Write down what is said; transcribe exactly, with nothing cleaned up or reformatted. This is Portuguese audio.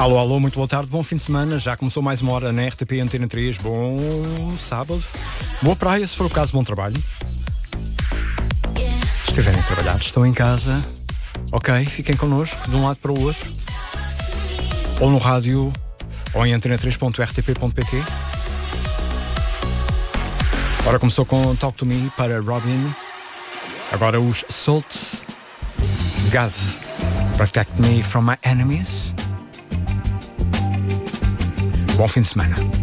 Alô, alô, muito boa tarde, bom fim de semana. Já começou mais uma hora na R T P Antena três. Bom sábado. Boa praia, se for o caso, bom trabalho. Se estiverem a trabalhar, estão em casa. Ok, fiquem connosco, de um lado para o outro. Ou no rádio, ou em antena três ponto r t p ponto p t. Agora começou com Talk to Me para Robin. Agora os Salt. God, protect me from my enemies. Bom fim de semana.